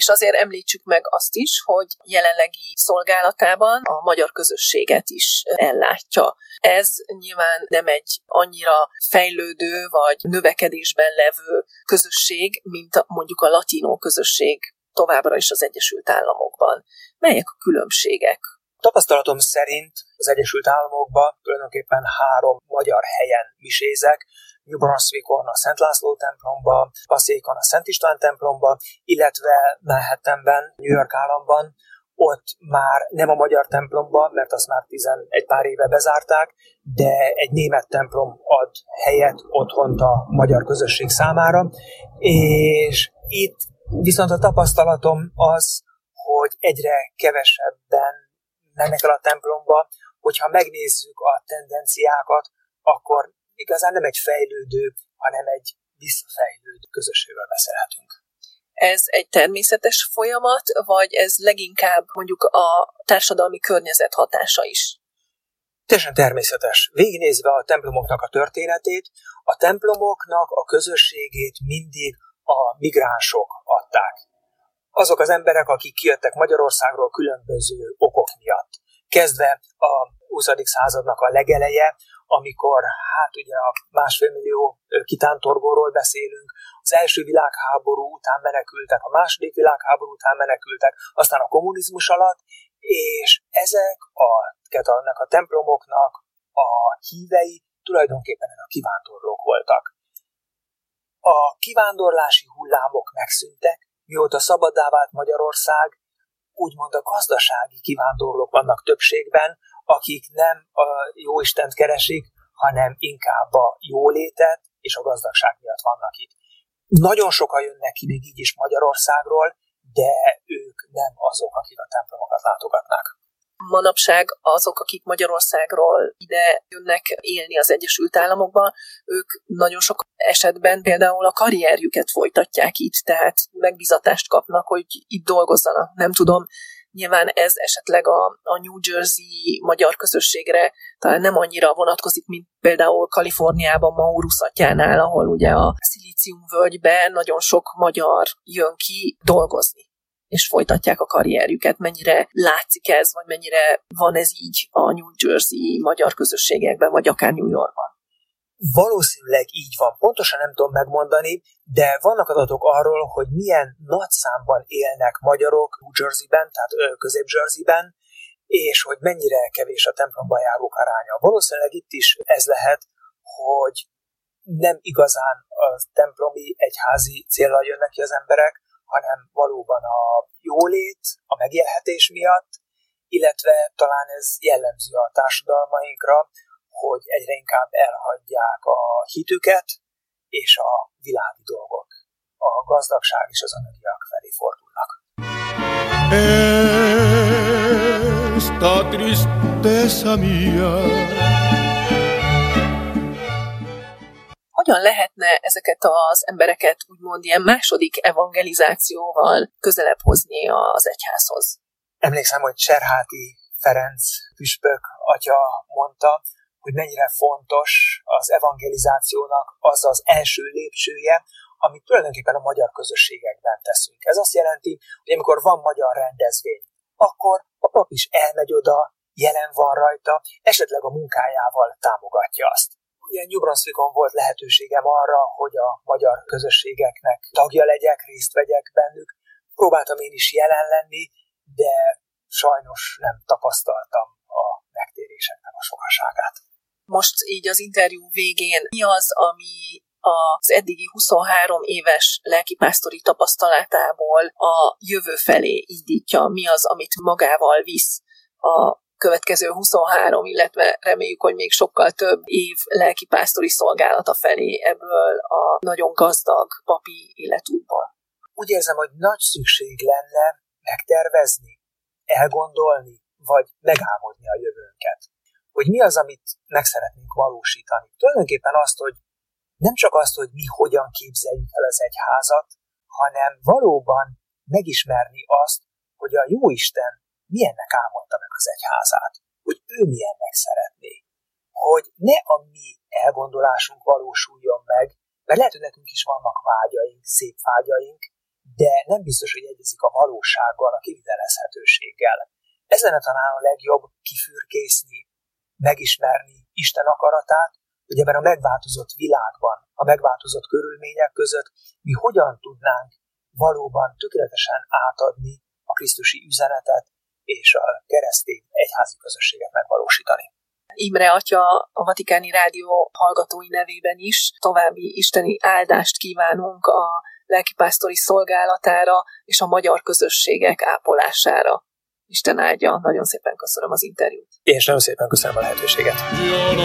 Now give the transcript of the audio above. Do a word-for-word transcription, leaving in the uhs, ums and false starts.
És azért említsük meg azt is, hogy jelenlegi szolgálatában a magyar közösséget is ellátja. Ez nyilván nem egy annyira fejlődő vagy növekedésben levő közösség, mint mondjuk a latinó közösség továbbra is az Egyesült Államokban. Melyek a különbségek? Tapasztalatom szerint az Egyesült Államokban tulajdonképpen három magyar helyen misézek, New Brunswickon a Szent László templomba, Passzékon a Szent István templomba, illetve Manhattanben, New York államban, ott már nem a magyar templomban, mert azt már tizenegy pár éve bezárták, de egy német templom ad helyet, otthont a magyar közösség számára, és itt viszont a tapasztalatom az, hogy egyre kevesebben mennek el a templomba, hogyha megnézzük a tendenciákat, akkor igazán nem egy fejlődő, hanem egy visszafejlődő közösségről beszélhetünk. Ez egy természetes folyamat, vagy ez leginkább mondjuk a társadalmi környezet hatása is? Teljesen természetes. Végignézve a templomoknak a történetét, a templomoknak a közösségét mindig a migránsok adták. Azok az emberek, akik kijöttek Magyarországról különböző okok miatt. Kezdve a huszadik századnak a legeleje, amikor hát ugye a másfél millió kitántorgóról beszélünk, az első világháború után menekültek, a második világháború után menekültek, aztán a kommunizmus alatt, és ezek a, annak a templomoknak a hívei tulajdonképpen a kivándorlók voltak. A kivándorlási hullámok megszűntek, mióta szabaddá vált Magyarország, úgymond a gazdasági kivándorlók vannak többségben, akik nem a jóistent keresik, hanem inkább a jólétet és a gazdagság miatt vannak itt. Nagyon sokan jönnek ki még így is Magyarországról, de ők nem azok, akik a templomokat látogatnak. Manapság azok, akik Magyarországról ide jönnek élni az Egyesült Államokban, ők nagyon sok esetben például a karrierjüket folytatják itt, tehát megbízatást kapnak, hogy itt dolgozzanak. Nem tudom, nyilván ez esetleg a, a New Jersey magyar közösségre talán nem annyira vonatkozik, mint például Kaliforniában, Maurusatjánál, ahol ugye a szilíciumvölgyben nagyon sok magyar jön ki dolgozni, és folytatják a karrierjüket. Mennyire látszik ez, vagy mennyire van ez így a New Jersey magyar közösségekben, vagy akár New Yorkban? Valószínűleg így van. Pontosan nem tudom megmondani, de vannak adatok arról, hogy milyen nagy számban élnek magyarok New Jerseyben, tehát Közép-Jerseyben, és hogy mennyire kevés a templomba járók aránya. Valószínűleg itt is ez lehet, hogy nem igazán a templomi egyházi céllal jönnek ki az emberek, hanem valóban a jólét, a megélhetés miatt, illetve talán ez jellemző a társadalmainkra, hogy egyre inkább elhagyják a hitüket, és a világi dolgok, a gazdagság és az anyagiak felé fordulnak. Esta tristeza mía. Hogyan lehetne ezeket az embereket úgymond ilyen második evangelizációval közelebb hozni az egyházhoz? Emlékszem, hogy Cserháti Ferenc püspök atya mondta, hogy mennyire fontos az evangelizációnak az az első lépcsője, amit tulajdonképpen a magyar közösségekben teszünk. Ez azt jelenti, hogy amikor van magyar rendezvény, akkor a pap is elmegy oda, jelen van rajta, esetleg a munkájával támogatja azt. Ilyen New Brunswickon volt lehetőségem arra, hogy a magyar közösségeknek tagja legyek, részt vegyek bennük. Próbáltam én is jelen lenni, de sajnos nem tapasztaltam a megtéréseknek a sokaságát. Most így az interjú végén mi az, ami az eddigi huszonhárom éves lelkipásztori tapasztalatából a jövő felé indítja? Mi az, amit magával visz a következő huszonhárom, illetve reméljük, hogy még sokkal több év lelkipásztori szolgálata felé ebből a nagyon gazdag papi életútból? Úgy érzem, hogy nagy szükség lenne megtervezni, elgondolni, vagy megálmodni a jövőnket. Hogy mi az, amit meg szeretnénk valósítani. Tulajdonképpen azt, hogy nem csak azt, hogy mi hogyan képzeljük el az egyházat, hanem valóban megismerni azt, hogy a Jóisten milyennek álmodta meg az egyházát, hogy ő milyennek szeretné. Hogy ne a mi elgondolásunk valósuljon meg, mert lehet, hogy nekünk is vannak vágyaink, szép vágyaink, de nem biztos, hogy egyezik a valósággal, a kivitelezhetőséggel. Ez lenne talán a legjobb kifürkészni, megismerni Isten akaratát, hogy ebben a megváltozott világban, a megváltozott körülmények között mi hogyan tudnánk valóban tökéletesen átadni a krisztusi üzenetet és a keresztény egyházi közösséget megvalósítani. Imre atya a Vatikáni Rádió hallgatói nevében is további isteni áldást kívánunk a lelkipásztori szolgálatára és a magyar közösségek ápolására. Isten áldja, nagyon szépen köszönöm az interjút. Én is nagyon szépen köszönöm a lehetőséget.